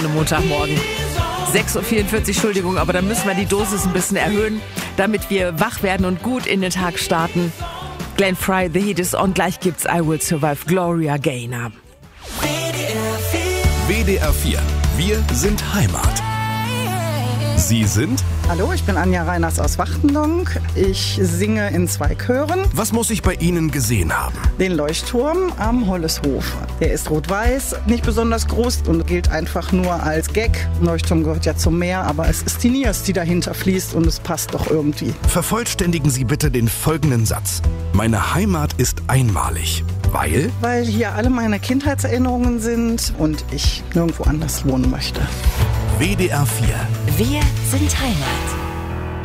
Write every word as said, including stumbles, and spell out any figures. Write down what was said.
Montagmorgen. sechs Uhr vierundvierzig, Entschuldigung, aber dann müssen wir die Dosis ein bisschen erhöhen, damit wir wach werden und gut in den Tag starten. Glenn Frey, The Heat is on. Gleich gibt's I Will Survive, Gloria Gaynor. W D R vier. Wir sind Heimat. Sie sind? Hallo, ich bin Anja Reiners aus Wachtendonk. Ich singe in zwei Chören. Was muss ich bei Ihnen gesehen haben? Den Leuchtturm am Holleshof. Der ist rot-weiß, nicht besonders groß und gilt einfach nur als Gag. Leuchtturm gehört ja zum Meer, aber es ist die Niers, die dahinter fließt und es passt doch irgendwie. Vervollständigen Sie bitte den folgenden Satz. Meine Heimat ist einmalig, weil? Weil hier alle meine Kindheitserinnerungen sind und ich nirgendwo anders wohnen möchte. W D R vier. Wir sind Heimat.